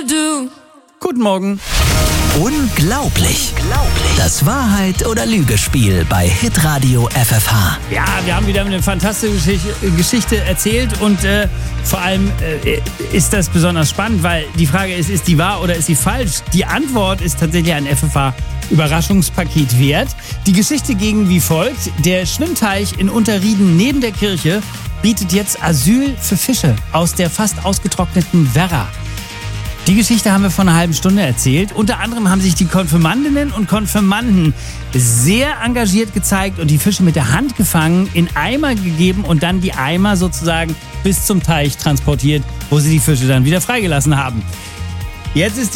Guten Morgen. Unglaublich. Das Wahrheit- oder Lügespiel bei Hitradio FFH. Ja, wir haben wieder eine fantastische Geschichte erzählt und vor allem ist das besonders spannend, weil die Frage ist die wahr oder ist sie falsch? Die Antwort ist tatsächlich ein FFH-Überraschungspaket wert. Die Geschichte ging wie folgt. Der Schwimmteich in Unterrieden neben der Kirche bietet jetzt Asyl für Fische aus der fast ausgetrockneten Werra. Die Geschichte haben wir vor einer halben Stunde erzählt. Unter anderem haben sich die Konfirmandinnen und Konfirmanden sehr engagiert gezeigt und die Fische mit der Hand gefangen, in Eimer gegeben und dann die Eimer sozusagen bis zum Teich transportiert, wo sie die Fische dann wieder freigelassen haben. Jetzt ist